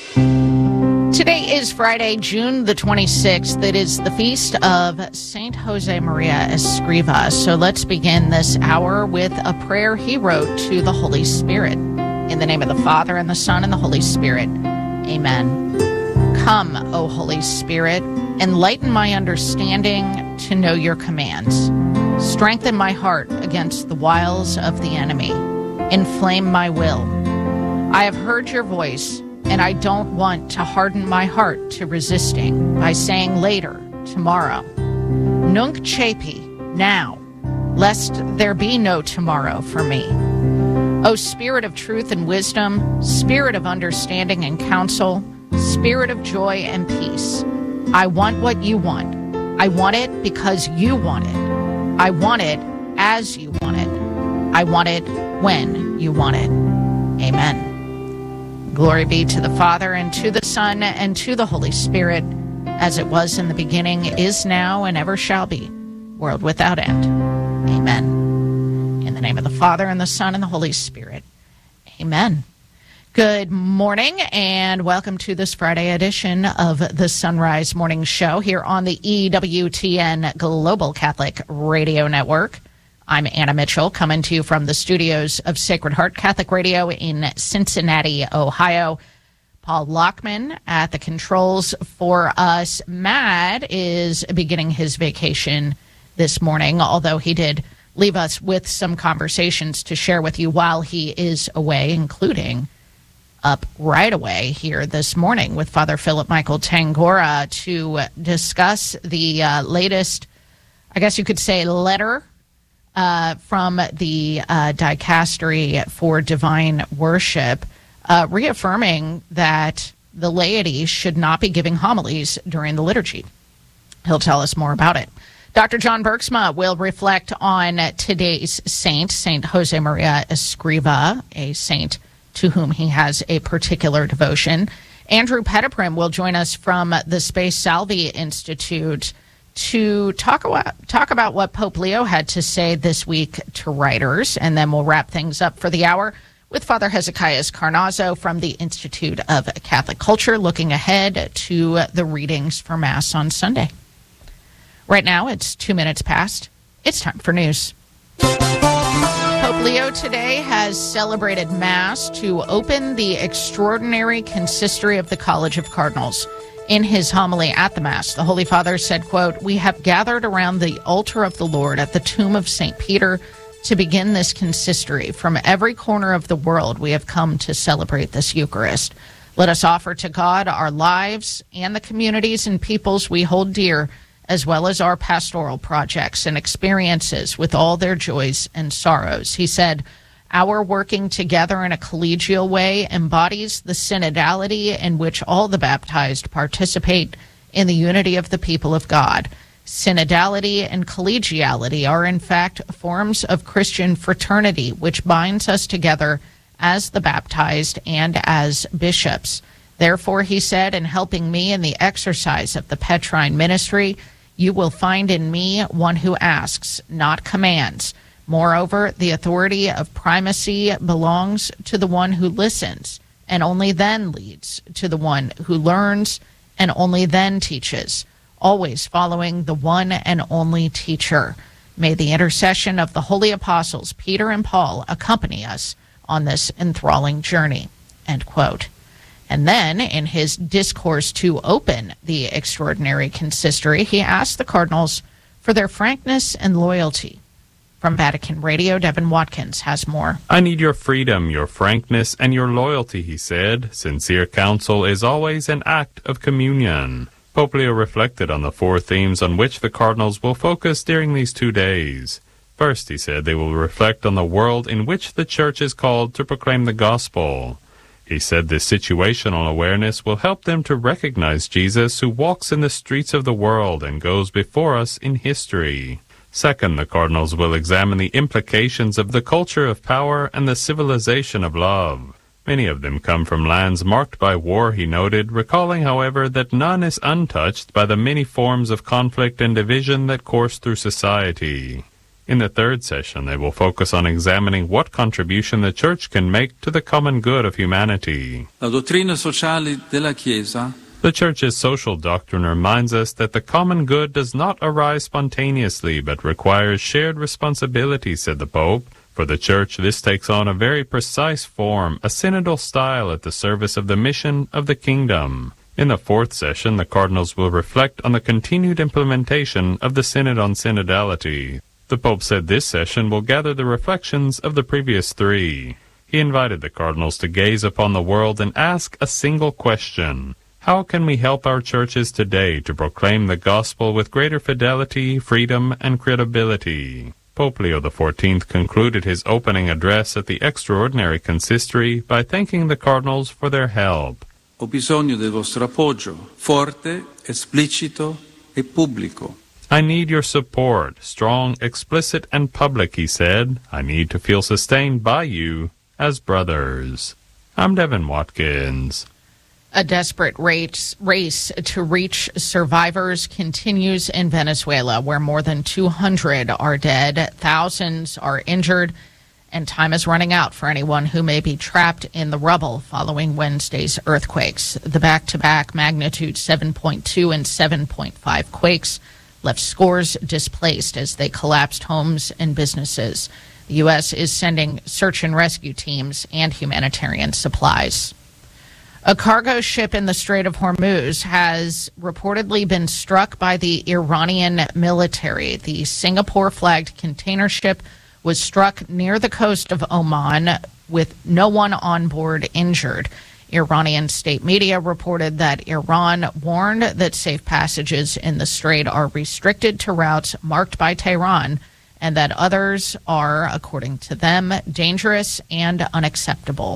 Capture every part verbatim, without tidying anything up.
Today is Friday, June the twenty-sixth. It is the feast of Saint Jose Maria Escriva. So let's begin this hour with a prayer he wrote to the Holy Spirit. In the name of the Father, and the Son, and the Holy Spirit. Amen. Come, O Holy Spirit, enlighten my understanding to know your commands. Strengthen my heart against the wiles of the enemy. Inflame my will. I have heard your voice, and I don't want to harden my heart to resisting by saying later, tomorrow. Nunc cepi, now, lest there be no tomorrow for me. O Spirit of truth and wisdom, Spirit of understanding and counsel, Spirit of joy and peace, I want what you want. I want it because you want it. I want it as you want it. I want it when you want it. Amen. Glory be to the Father, and to the Son, and to the Holy Spirit, as it was in the beginning, is now, and ever shall be, world without end. Amen. In the name of the Father, and the Son, and the Holy Spirit. Amen. Good morning, and welcome to this Friday edition of the Sunrise Morning Show here on the E W T N Global Catholic Radio Network. I'm Anna Mitchell, coming to you from the studios of Sacred Heart Catholic Radio in Cincinnati, Ohio. Paul Lockman at the controls for us. Matt is beginning his vacation this morning, although he did leave us with some conversations to share with you while he is away, including up right away here this morning with Father Philip Michael Tangora to discuss the uh, latest, I guess you could say, letter uh, from the uh, Dicastery for Divine Worship, uh, reaffirming that the laity should not be giving homilies during the liturgy. He'll tell us more about it. Doctor John Bergsma will reflect on today's saint, Saint Jose Maria Escriva, a saint to whom he has a particular devotion. Andrew Petiprim will join us from the Spe Salvi Institute to talk about, talk about what Pope Leo had to say this week to writers, and then we'll wrap things up for the hour with Father Hezekiah Carnazzo from the Institute of Catholic Culture, looking ahead to the readings for Mass on Sunday. Right now, it's two minutes past. It's time for news. Pope Leo today has celebrated Mass to open the extraordinary consistory of the College of Cardinals. In his homily at the Mass, the Holy Father said, quote, "We have gathered around the altar of the Lord at the tomb of Saint Peter to begin this consistory. From every corner of the world, we have come to celebrate this Eucharist. Let us offer to God our lives and the communities and peoples we hold dear, as well as our pastoral projects and experiences with all their joys and sorrows." He said, "Our working together in a collegial way embodies the synodality in which all the baptized participate in the unity of the people of God. Synodality and collegiality are, in fact, forms of Christian fraternity, which binds us together as the baptized and as bishops. Therefore," he said, "in helping me in the exercise of the Petrine ministry, you will find in me one who asks, not commands. Moreover, the authority of primacy belongs to the one who listens, and only then leads, to the one who learns, and only then teaches, always following the one and only teacher. May the intercession of the holy apostles Peter and Paul accompany us on this enthralling journey." End quote. And then, in his discourse to open the extraordinary consistory, he asked the cardinals for their frankness and loyalty. From Vatican Radio, Devin Watkins has more. "I need your freedom, your frankness, and your loyalty," he said. "Sincere counsel is always an act of communion." Pope Leo reflected on the four themes on which the cardinals will focus during these two days. First, he said, they will reflect on the world in which the Church is called to proclaim the gospel. He said this situational awareness will help them to recognize Jesus, who walks in the streets of the world and goes before us in history. Second, the cardinals will examine the implications of the culture of power and the civilization of love. Many of them come from lands marked by war, he noted, recalling, however, that none is untouched by the many forms of conflict and division that course through society. In the third session, they will focus on examining what contribution the Church can make to the common good of humanity. La dottrina sociale della Chiesa. The Church's social doctrine reminds us that the common good does not arise spontaneously, but requires shared responsibility, said the Pope. For the Church, this takes on a very precise form, a synodal style at the service of the mission of the kingdom. In the fourth session, the cardinals will reflect on the continued implementation of the Synod on Synodality. The Pope said this session will gather the reflections of the previous three. He invited the cardinals to gaze upon the world and ask a single question. How can we help our churches today to proclaim the gospel with greater fidelity, freedom, and credibility? Pope Leo the fourteenth concluded his opening address at the extraordinary consistory by thanking the cardinals for their help. Ho bisogno del vostro appoggio, forte, esplicito e pubblico. I need your support, strong, explicit, and public, he said. I need to feel sustained by you as brothers. I'm Devin Watkins. A desperate race, race to reach survivors continues in Venezuela, where more than two hundred are dead, thousands are injured, and time is running out for anyone who may be trapped in the rubble following Wednesday's earthquakes. The back-to-back magnitude seven point two and seven point five quakes left scores displaced as they collapsed homes and businesses. The U S is sending search and rescue teams and humanitarian supplies. A cargo ship in the Strait of Hormuz has reportedly been struck by the Iranian military. The Singapore-flagged container ship was struck near the coast of Oman with no one on board injured. Iranian state media reported that Iran warned that safe passages in the strait are restricted to routes marked by Tehran and that others are, according to them, dangerous and unacceptable.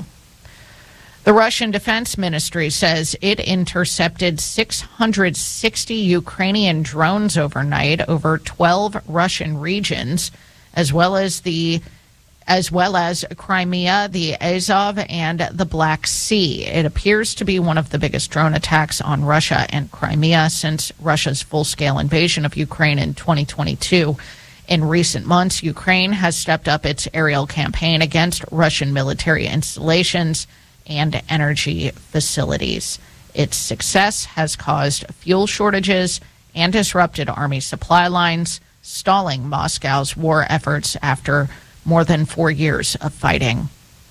The Russian Defense Ministry says it intercepted six hundred sixty Ukrainian drones overnight over twelve Russian regions, as well as the as well as Crimea, the Azov, and the Black Sea. It appears to be one of the biggest drone attacks on Russia and Crimea since Russia's full-scale invasion of Ukraine in twenty twenty-two. In recent months, Ukraine has stepped up its aerial campaign against Russian military installations and energy facilities. Its success has caused fuel shortages and disrupted army supply lines, stalling Moscow's war efforts after more than four years of fighting.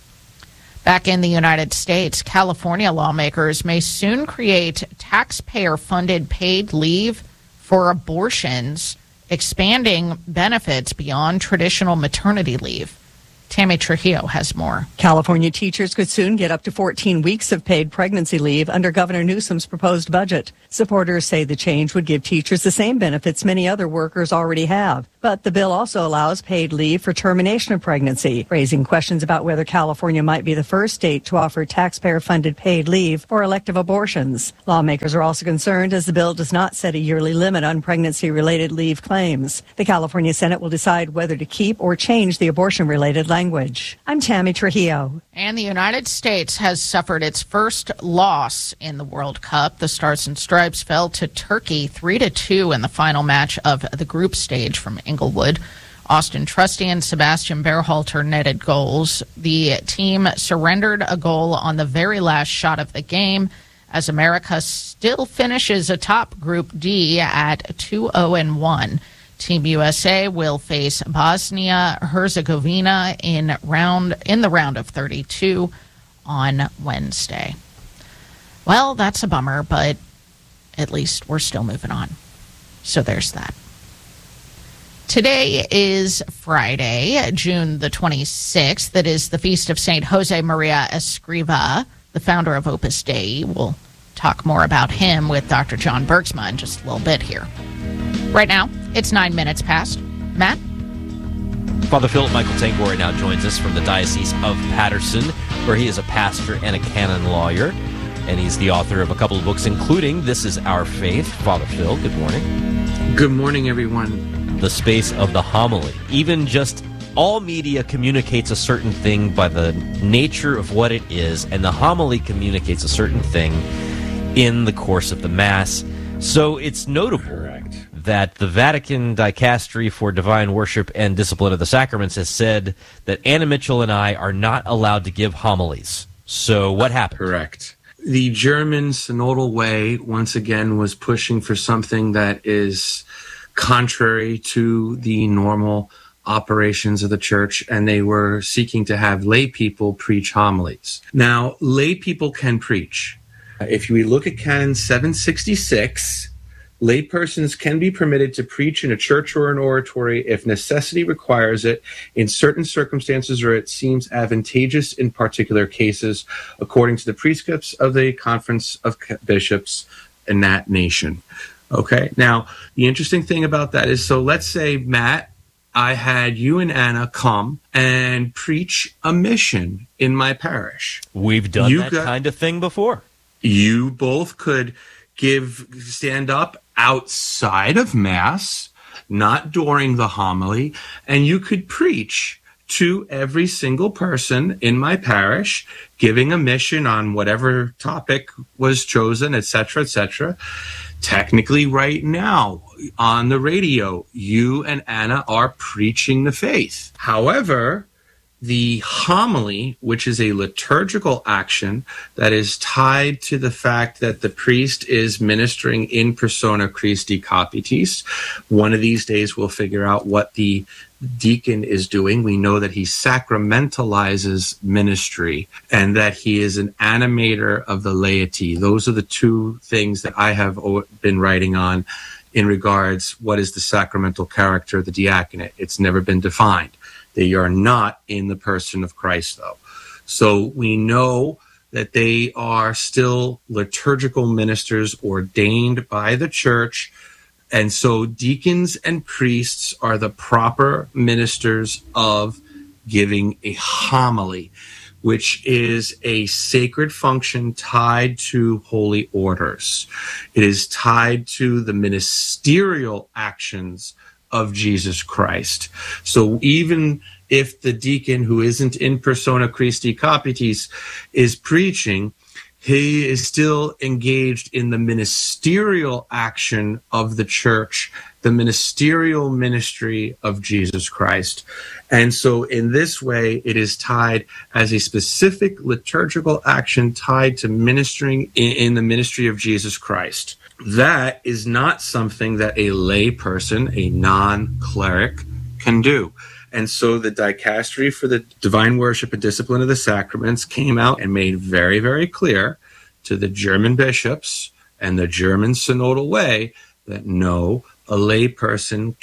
Back in the United States, California lawmakers may soon create taxpayer-funded paid leave for abortions, expanding benefits beyond traditional maternity leave. Tammy Trujillo has more. California teachers could soon get up to fourteen weeks of paid pregnancy leave under Governor Newsom's proposed budget. Supporters say the change would give teachers the same benefits many other workers already have. But the bill also allows paid leave for termination of pregnancy, raising questions about whether California might be the first state to offer taxpayer-funded paid leave for elective abortions. Lawmakers are also concerned as the bill does not set a yearly limit on pregnancy-related leave claims. The California Senate will decide whether to keep or change the abortion-related language. I'm Tammy Trujillo. And the United States has suffered its first loss in the World Cup. The Stars and Stripes fell to Turkey three to two in the final match of the group stage from Inglewood. Austin Trusty and Sebastian Berhalter netted goals. The team surrendered a goal on the very last shot of the game as America still finishes atop Group D at two oh and one. Team U S A will face Bosnia-Herzegovina in round in the round of thirty-two on Wednesday. Well, that's a bummer, but at least we're still moving on. So there's that. Today is Friday, June the twenty-sixth. That is the feast of Saint Jose Maria Escriva, the founder of Opus Dei. We'll talk more about him with Doctor John Bergsma in just a little bit here. Right now, it's nine minutes past. Matt? Father Philip Michael Tangori now joins us from the Diocese of Patterson, where he is a pastor and a canon lawyer. And he's the author of a couple of books, including This Is Our Faith. Father Phil, good morning. Good morning, everyone. The space of the homily. Even just all media communicates a certain thing by the nature of what it is, and the homily communicates a certain thing in the course of the Mass. So it's notable Correct. that the Vatican Dicastery for Divine Worship and Discipline of the Sacraments has said that Anna Mitchell and I are not allowed to give homilies. So what happened? Correct. The German synodal way, once again, was pushing for something that is contrary to the normal operations of the church, and they were seeking to have lay people preach homilies. Now, lay people can preach. If we look at Canon seven sixty-six, laypersons can be permitted to preach in a church or an oratory if necessity requires it in certain circumstances or it seems advantageous in particular cases, according to the precepts of the Conference of Bishops in that nation. Okay, now, the interesting thing about that is, so let's say, Matt, I had you and Anna come and preach a mission in my parish. We've done you that got, kind of thing before. You both could give stand up outside of Mass, not during the homily, and you could preach to every single person in my parish, giving a mission on whatever topic was chosen, et cetera, et cetera. Technically, right now, on the radio, you and Anna are preaching the faith. However, the homily, which is a liturgical action that is tied to the fact that the priest is ministering in persona Christi Capitis. One of these days we'll figure out what the deacon is doing. We know that he sacramentalizes ministry and that he is an animator of the laity. Those are the two things that I have been writing on in regards what is the sacramental character of the diaconate. It's never been defined. They are not in the person of Christ, though. So we know that they are still liturgical ministers ordained by the church. And so deacons and priests are the proper ministers of giving a homily, which is a sacred function tied to holy orders. It is tied to the ministerial actions of Jesus Christ. So even if the deacon who isn't in persona Christi Capitis is preaching, he is still engaged in the ministerial action of the church, the ministerial ministry of Jesus Christ. And so in this way, it is tied as a specific liturgical action tied to ministering in, in the ministry of Jesus Christ. That is not something that a lay person, a non-cleric, can do. And so the Dicastery for the Divine Worship and Discipline of the Sacraments came out and made very, very clear to the German bishops and the German synodal way that no, a lay person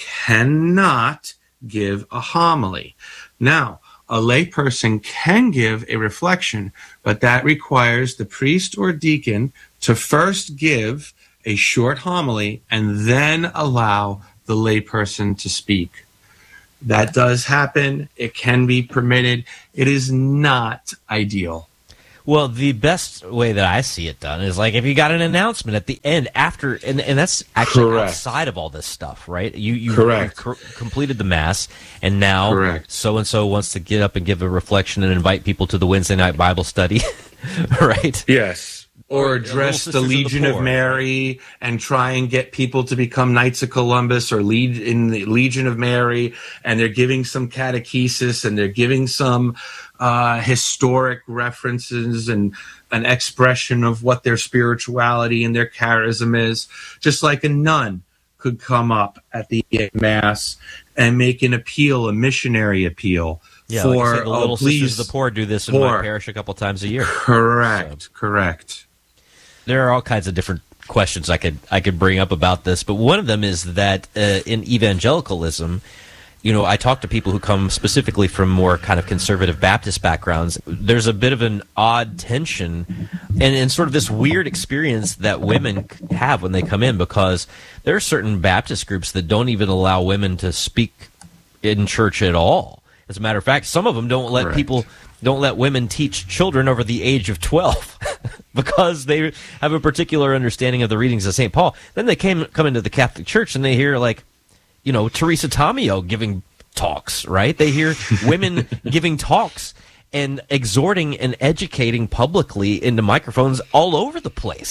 cannot give a homily. Now, a lay person can give a reflection, but that requires the priest or deacon to first give a short homily and then allow the lay person to speak. That does happen. It can be permitted. It is not ideal. Well, the best way that I see it done is like if you got an announcement at the end after, and, and that's actually Correct. outside of all this stuff, right? You you, Correct. you cr- completed the Mass, and now Correct. so-and-so wants to get up and give a reflection and invite people to the Wednesday night Bible study, right? Yes. Or Or address Little the Sisters of the Legion of, Poor. Mary and try and get people to become Knights of Columbus or lead in the Legion of Mary, and they're giving some catechesis and they're giving some uh, historic references and an expression of what their spirituality and their charism is, just like a nun could come up at the Mass and make an appeal, a missionary appeal. Yeah, for, like you said, the oh, Little please, Sisters of the Poor do this in poor. my parish a couple times a year. Correct, So. correct. There are all kinds of different questions I could I could bring up about this, but one of them is that uh, in evangelicalism, you know, I talk to people who come specifically from more kind of conservative Baptist backgrounds. There's a bit of an odd tension and, and sort of this weird experience that women have when they come in, because there are certain Baptist groups that don't even allow women to speak in church at all. As a matter of fact, some of them don't let Correct. people don't let women teach children over the age of twelve because they have a particular understanding of the readings of Saint Paul. Then they came come into the Catholic Church and they hear, like, you know, Teresa Tomeo giving talks, right? They hear women giving talks and exhorting and educating publicly into microphones all over the place.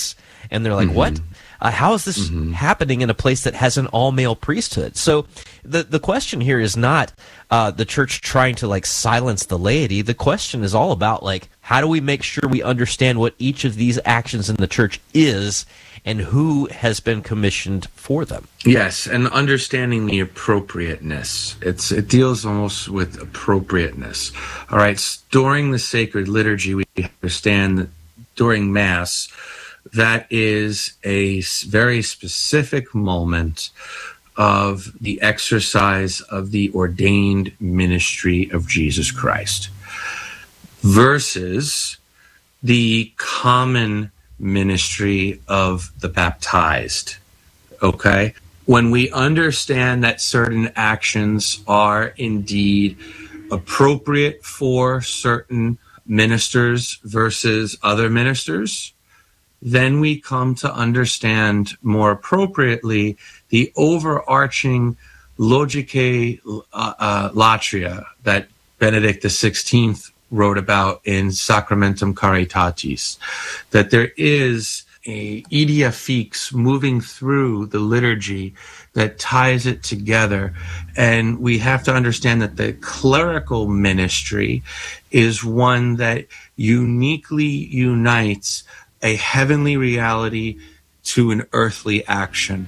And they're like, mm-hmm. what? Uh, how is this mm-hmm. happening in a place that has an all-male priesthood? So the the question here is not uh, the church trying to like silence the laity. The question is all about like, how do we make sure we understand what each of these actions in the church is and who has been commissioned for them? Yes, and understanding the appropriateness. It's it deals almost with appropriateness. All right, during the sacred liturgy, we understand that during Mass, that is a very specific moment of the exercise of the ordained ministry of Jesus Christ versus the common ministry of the baptized. Okay? When we understand that certain actions are indeed appropriate for certain ministers versus other ministers, then we come to understand more appropriately the overarching logicae uh, uh, latria that Benedict the sixteenth wrote about in Sacramentum Caritatis, that there is a idea fix moving through the liturgy that ties it together. And we have to understand that the clerical ministry is one that uniquely unites a heavenly reality to an earthly action.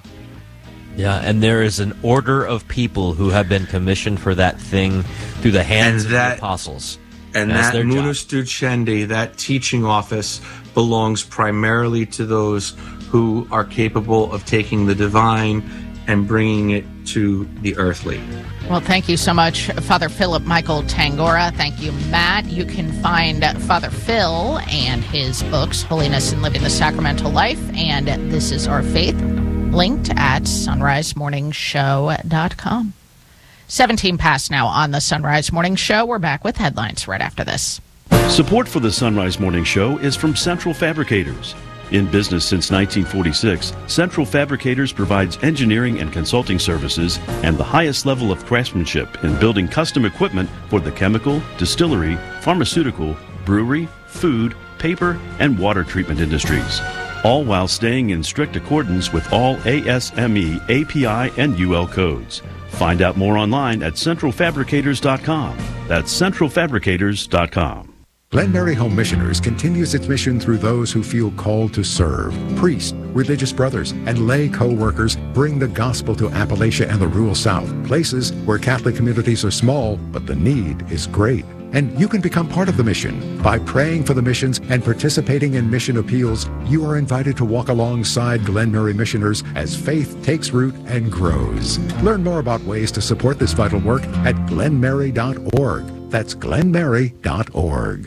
Yeah, and there is an order of people who have been commissioned for that thing through the hands that, of the apostles. And That's that munus ducendi, that teaching office, belongs primarily to those who are capable of taking the divine and bringing it to the earthly. Well, thank you so much, Father Philip Michael Tangora. Thank you, Matt. You can find Father Phil and his books, Holiness and Living the Sacramental Life, and This Is Our Faith, linked at sunrise morning show dot com. seventeen past now on the Sunrise Morning Show. We're back with headlines right after this. Support for the Sunrise Morning Show is from Central Fabricators. In business since nineteen forty-six, Central Fabricators provides engineering and consulting services and the highest level of craftsmanship in building custom equipment for the chemical, distillery, pharmaceutical, brewery, food, paper, and water treatment industries, all while staying in strict accordance with all A S M E, A P I, and U L codes. Find out more online at central fabricators dot com. That's central fabricators dot com. Glen Mary Home Missioners continues its mission through those who feel called to serve. Priests, religious brothers, and lay co-workers bring the gospel to Appalachia and the rural South, places where Catholic communities are small, but the need is great. And you can become part of the mission. By praying for the missions and participating in mission appeals, you are invited to walk alongside Glen Mary missioners as faith takes root and grows. Learn more about ways to support this vital work at glen mary dot org. That's glen mary dot org.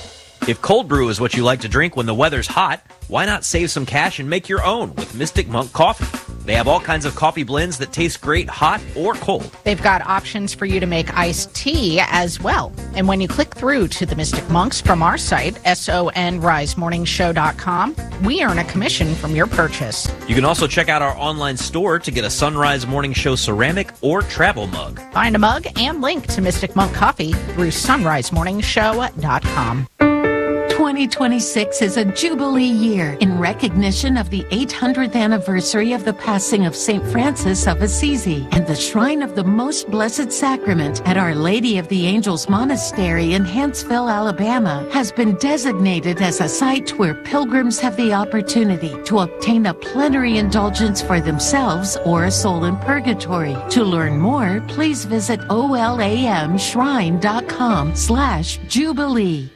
If cold brew is what you like to drink when the weather's hot, why not save some cash and make your own with Mystic Monk Coffee? They have all kinds of coffee blends that taste great hot or cold. They've got options for you to make iced tea as well. And when you click through to the Mystic Monks from our site, sunrise morning show dot com, we earn a commission from your purchase. You can also check out our online store to get a Sunrise Morning Show ceramic or travel mug. Find a mug and link to Mystic Monk Coffee through sunrise morning show dot com. twenty twenty-six is a Jubilee year in recognition of the eight hundredth anniversary of the passing of Saint Francis of Assisi, and the Shrine of the Most Blessed Sacrament at Our Lady of the Angels Monastery in Huntsville, Alabama, has been designated as a site where pilgrims have the opportunity to obtain a plenary indulgence for themselves or a soul in purgatory. To learn more, please visit olamshrine.com slash Jubilee.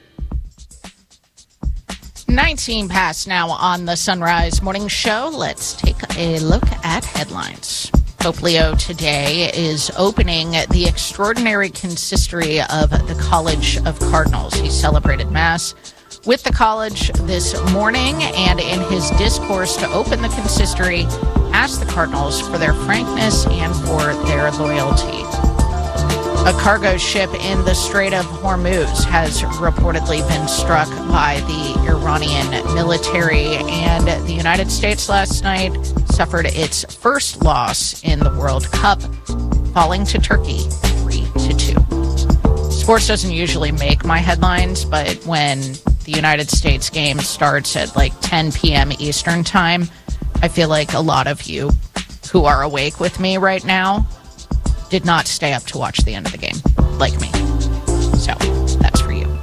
nineteen past now on the Sunrise Morning Show. Let's take a look at headlines. Pope Leo today is opening the extraordinary consistory of the College of Cardinals. He celebrated Mass with the college this morning, and in his discourse to open the consistory, asked the Cardinals for their frankness and for their loyalty. A cargo ship in the Strait of Hormuz has reportedly been struck by the Iranian military, and the United States last night suffered its first loss in the World Cup, falling to Turkey three to two. Sports doesn't usually make my headlines, but when the United States game starts at like ten p.m. Eastern time, I feel like a lot of you who are awake with me right now did not stay up to watch the end of the game, like me. So, that's for you.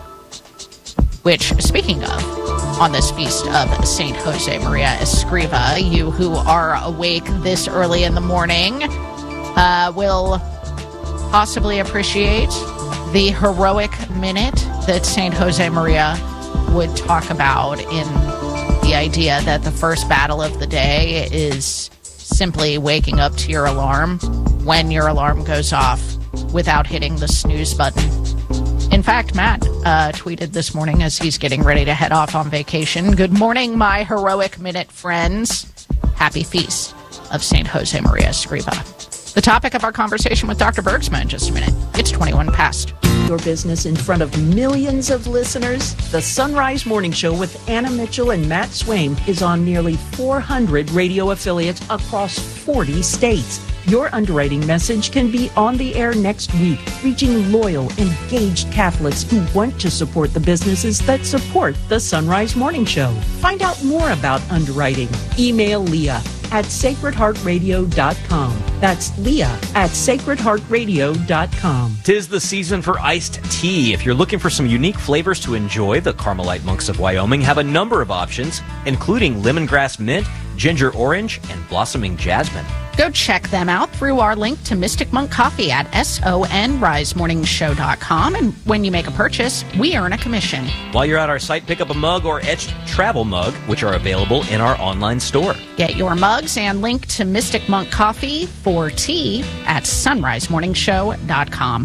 Which, speaking of, on this feast of Saint Jose Maria Escriva, you who are awake this early in the morning uh, will possibly appreciate the heroic minute that Saint Jose Maria would talk about in the idea that the first battle of the day is simply waking up to your alarm when your alarm goes off without hitting the snooze button. In fact, Matt uh, tweeted this morning as he's getting ready to head off on vacation, "Good morning, my heroic minute friends. Happy feast of Saint Jose Maria Escriva." The topic of our conversation with Doctor Bergsma in just a minute. It's twenty-one past. Your business in front of millions of listeners? The Sunrise Morning Show with Anna Mitchell and Matt Swain is on nearly four hundred radio affiliates across forty states. Your underwriting message can be on the air next week, reaching loyal, engaged Catholics who want to support the businesses that support the Sunrise Morning Show. Find out more about underwriting. Email Leah at sacred heart radio dot com. That's Leah at sacred heart radio dot com. Tis the season for iced tea. If you're looking for some unique flavors to enjoy, the Carmelite Monks of Wyoming have a number of options, including lemongrass mint, ginger orange, and blossoming jasmine. Go check them out through our link to Mystic Monk Coffee at sonrise morning show dot com. And when you make a purchase, we earn a commission. While you're at our site, pick up a mug or etched travel mug, which are available in our online store. Get your mugs and link to Mystic Monk Coffee for tea at sunrise morning show dot com.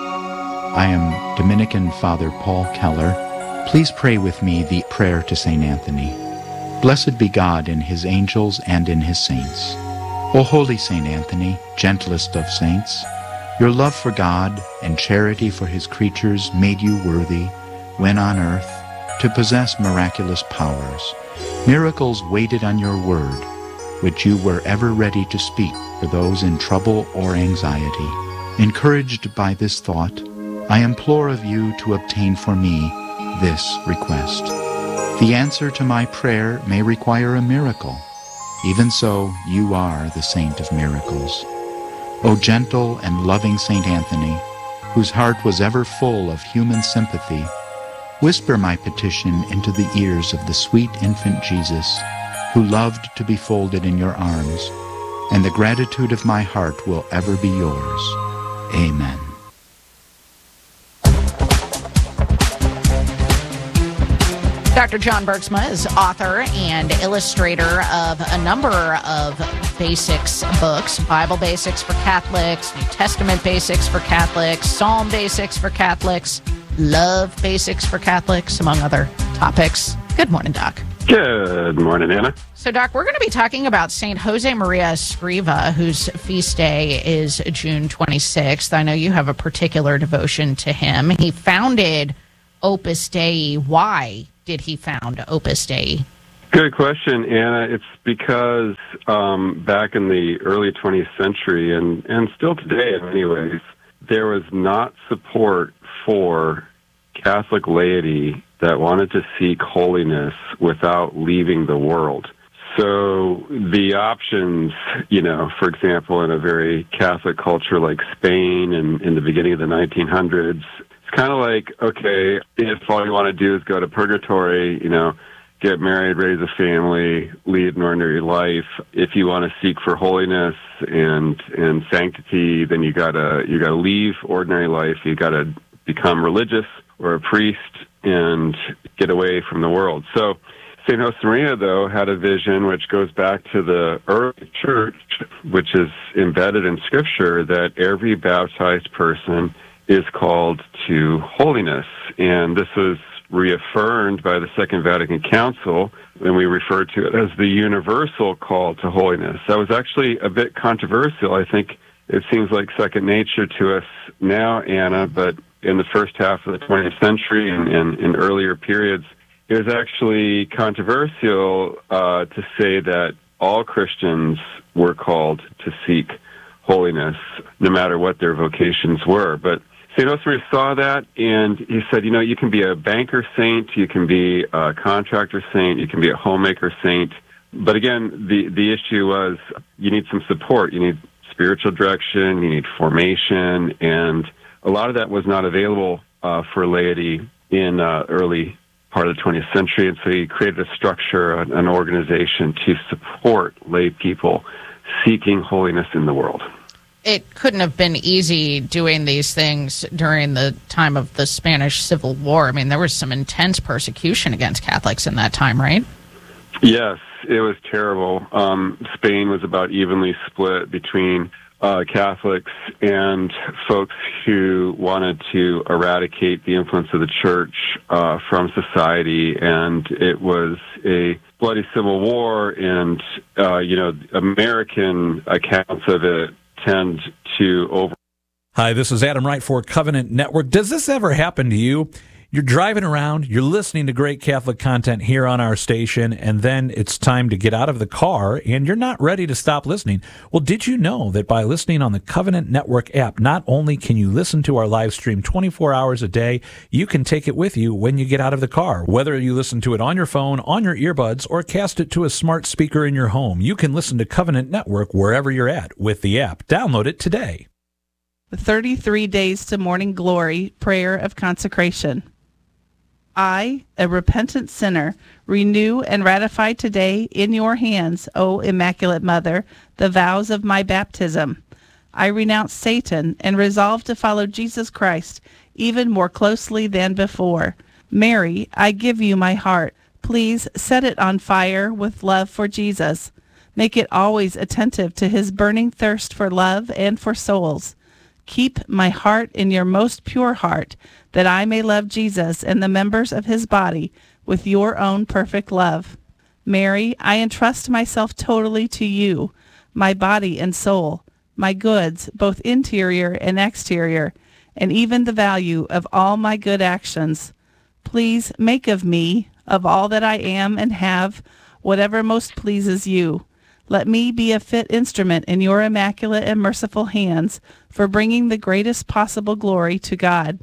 I am Dominican Father Paul Keller. Please pray with me the prayer to Saint Anthony. Blessed be God in his angels and in his saints. O holy Saint Anthony, gentlest of saints, your love for God and charity for his creatures made you worthy, when on earth, to possess miraculous powers. Miracles waited on your word, which you were ever ready to speak for those in trouble or anxiety. Encouraged by this thought, I implore of you to obtain for me this request. The answer to my prayer may require a miracle. Even so, you are the saint of miracles. O gentle and loving Saint Anthony, whose heart was ever full of human sympathy, whisper my petition into the ears of the sweet infant Jesus, who loved to be folded in your arms, and the gratitude of my heart will ever be yours. Amen. Doctor John Bergsma is author and illustrator of a number of basics books, Bible Basics for Catholics, New Testament Basics for Catholics, Psalm Basics for Catholics, Love Basics for Catholics, among other topics. Good morning, Doc. Good morning, Anna. So, Doc, we're going to be talking about Saint Jose Maria Escriva, whose feast day is June twenty-sixth. I know you have a particular devotion to him. He founded Opus Dei. Why did he found Opus Dei? Good question, Anna. It's because um, back in the early twentieth century, and, and still today in many ways, there was not support for Catholic laity that wanted to seek holiness without leaving the world. So the options, you know, for example, in a very Catholic culture like Spain in, in the beginning of the nineteen hundreds, it's kind of like, okay, if all you want to do is go to purgatory, you know, get married, raise a family, lead an ordinary life. If you want to seek for holiness and and sanctity, then you gotta you gotta leave ordinary life. You gotta become religious or a priest and get away from the world. So Saint Josemaria, though, had a vision which goes back to the early church, which is embedded in Scripture, that every baptized person is called to holiness. And this was reaffirmed by the Second Vatican Council, and we refer to it as the universal call to holiness. That was actually a bit controversial. I think it seems like second nature to us now, Anna, but in the first half of the twentieth century and, and in earlier periods, it was actually controversial uh, to say that all Christians were called to seek holiness, no matter what their vocations were. But Saint Josemaria saw that, and he said, you know, you can be a banker saint, you can be a contractor saint, you can be a homemaker saint. But again, the, the issue was you need some support. You need spiritual direction, you need formation, and a lot of that was not available uh, for laity in uh, early part of the twentieth century. And so he created a structure, an, an organization to support lay people seeking holiness in the world. It couldn't have been easy doing these things during the time of the Spanish Civil War. I mean, there was some intense persecution against Catholics in that time, right? Yes, it was terrible. Um, Spain was about evenly split between uh, Catholics and folks who wanted to eradicate the influence of the church uh, from society, and it was a bloody civil war, and, uh, you know, American accounts of it tend to over. Hi, this is Adam Wright for Covenant Network. Does this ever happen to you? You're driving around, you're listening to great Catholic content here on our station, and then it's time to get out of the car, and you're not ready to stop listening. Well, did you know that by listening on the Covenant Network app, not only can you listen to our live stream twenty-four hours a day, you can take it with you when you get out of the car. Whether you listen to it on your phone, on your earbuds, or cast it to a smart speaker in your home, you can listen to Covenant Network wherever you're at with the app. Download it today. The thirty-three Days to Morning Glory Prayer of Consecration. I, a repentant sinner, renew and ratify today in your hands, O Immaculate Mother, the vows of my baptism. I renounce Satan and resolve to follow Jesus Christ even more closely than before. Mary, I give you my heart. Please set it on fire with love for Jesus. Make it always attentive to his burning thirst for love and for souls. Keep my heart in your most pure heart, that I may love Jesus and the members of his body with your own perfect love. Mary, I entrust myself totally to you, my body and soul, my goods, both interior and exterior, and even the value of all my good actions. Please make of me, of all that I am and have, whatever most pleases you. Let me be a fit instrument in your immaculate and merciful hands for bringing the greatest possible glory to God.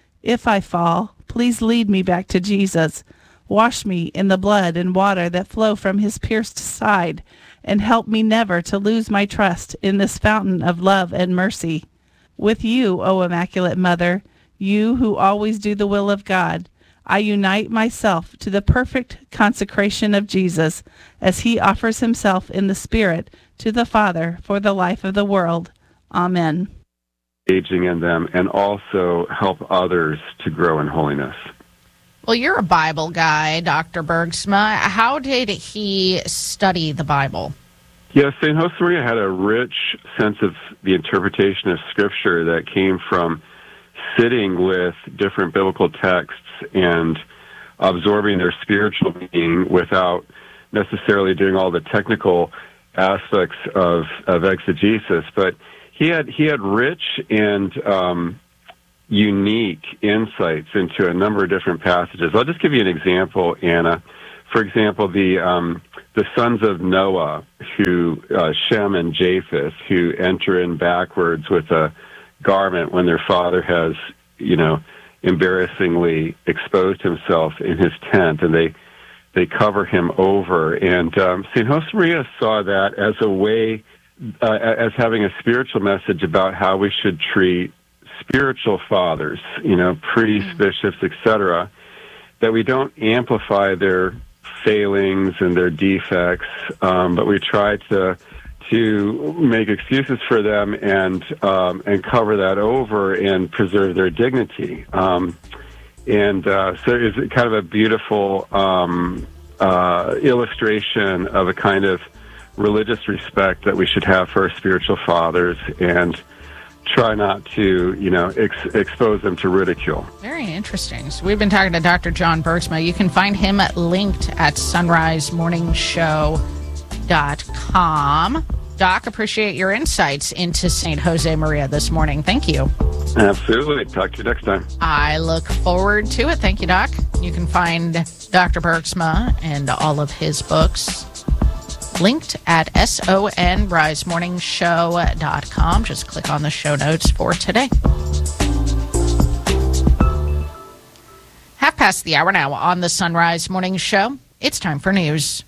If I fall, please lead me back to Jesus. Wash me in the blood and water that flow from his pierced side, and help me never to lose my trust in this fountain of love and mercy. With you, O Immaculate Mother, you who always do the will of God, I unite myself to the perfect consecration of Jesus as he offers himself in the Spirit to the Father for the life of the world. Amen. Engaging in them and also help others to grow in holiness. Well, you're a Bible guy, Doctor Bergsma. How did he study the Bible? Yes, Saint Josemaria had a rich sense of the interpretation of Scripture that came from sitting with different biblical texts and absorbing their spiritual meaning without necessarily doing all the technical aspects of, of exegesis. But he had he had rich and um, unique insights into a number of different passages. I'll just give you an example, Anna. For example, the um, the sons of Noah, who uh, Shem and Japheth, who enter in backwards with a garment when their father has, you know, embarrassingly exposed himself in his tent, and they they cover him over. And um, Saint Josemaria saw that as a way, uh, as having a spiritual message about how we should treat spiritual fathers, you know, priests, mm-hmm. bishops, et cetera, that we don't amplify their failings and their defects, um, but we try to to make excuses for them and um, and cover that over and preserve their dignity. Um, and uh, so it's kind of a beautiful um, uh, illustration of a kind of religious respect that we should have for our spiritual fathers, and try not to, you know, ex- expose them to ridicule. Very interesting. So we've been talking to Doctor John Bergsma. You can find him linked at sunrise morning show dot com. Doc, appreciate your insights into Saint Josemaria this morning. Thank you. Absolutely. Talk to you next time. I look forward to it. Thank you, Doc. You can find Doctor Bergsma and all of his books linked at sunrise morning show dot com. Just click on the show notes for today. Past the hour now on the Sunrise Morning Show. It's time for news.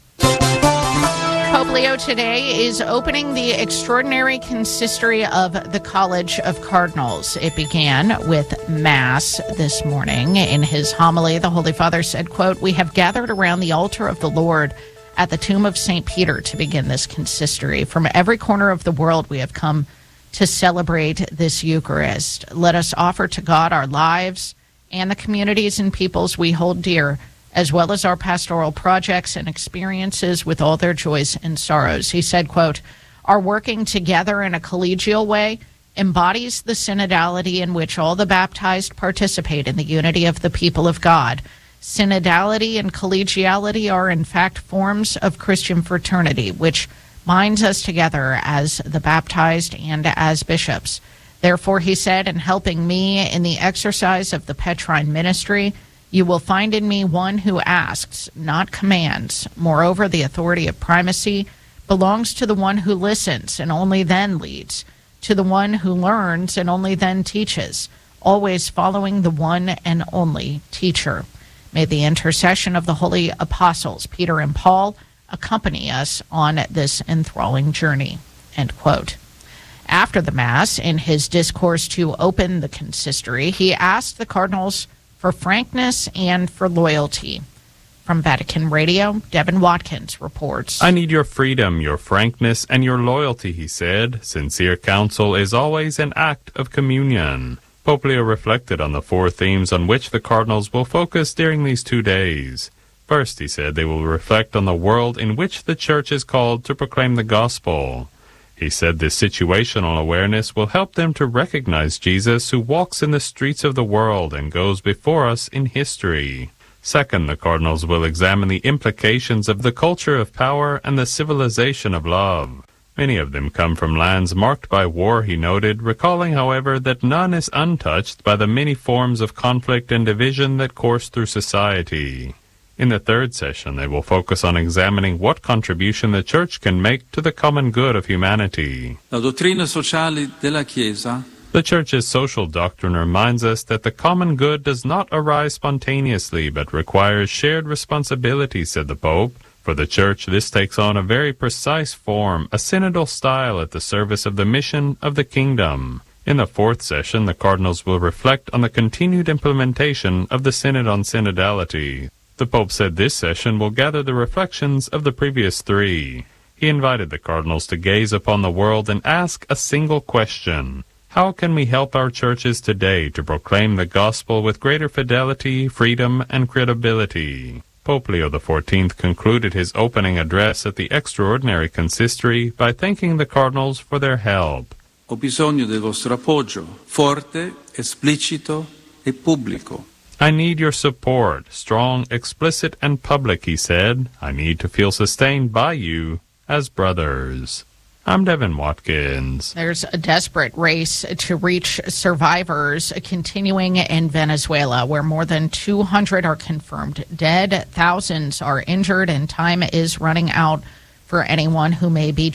Pope Leo today is opening the extraordinary consistory of the College of Cardinals. It began with Mass this morning. In his homily, the Holy Father said, quote, "We have gathered around the altar of the Lord at the tomb of Saint Peter to begin this consistory. From every corner of the world, we have come to celebrate this Eucharist. Let us offer to God our lives and the communities and peoples we hold dear, as well as our pastoral projects and experiences with all their joys and sorrows." He said, quote, "Our working together in a collegial way embodies the synodality in which all the baptized participate in the unity of the people of God. Synodality and collegiality are, in fact, forms of Christian fraternity, which binds us together as the baptized and as bishops. Therefore," he said, "in helping me in the exercise of the Petrine ministry, you will find in me one who asks, not commands. Moreover, the authority of primacy belongs to the one who listens and only then leads, to the one who learns and only then teaches, always following the one and only teacher. May the intercession of the holy apostles, Peter and Paul, accompany us on this enthralling journey." End quote. After the Mass, in his discourse to open the consistory, he asked the cardinals for frankness and for loyalty. From Vatican Radio, Devin Watkins reports. "I need your freedom, your frankness, and your loyalty," he said. "Sincere counsel is always an act of communion." Pope Leo reflected on the four themes on which the cardinals will focus during these two days. First, he said, they will reflect on the world in which the Church is called to proclaim the gospel. He said this situational awareness will help them to recognize Jesus, who walks in the streets of the world and goes before us in history. Second, the cardinals will examine the implications of the culture of power and the civilization of love. Many of them come from lands marked by war, he noted, recalling, however, that none is untouched by the many forms of conflict and division that course through society. In the third session, they will focus on examining what contribution the Church can make to the common good of humanity. La dottrina sociale della Chiesa. The Church's social doctrine reminds us that the common good does not arise spontaneously, but requires shared responsibility, said the Pope. For the Church, this takes on a very precise form, a synodal style at the service of the mission of the kingdom. In the fourth session, the cardinals will reflect on the continued implementation of the Synod on Synodality. The Pope said this session will gather the reflections of the previous three. He invited the cardinals to gaze upon the world and ask a single question. How can we help our churches today to proclaim the gospel with greater fidelity, freedom, and credibility? Pope Leo the fourteenth concluded his opening address at the extraordinary consistory by thanking the cardinals for their help. Ho bisogno del vostro appoggio, forte, esplicito e pubblico. I need your support, strong, explicit, and public, he said. I need to feel sustained by you as brothers. I'm Devin Watkins. There's a desperate race to reach survivors continuing in Venezuela, where more than two hundred are confirmed dead, thousands are injured, and time is running out for anyone who may be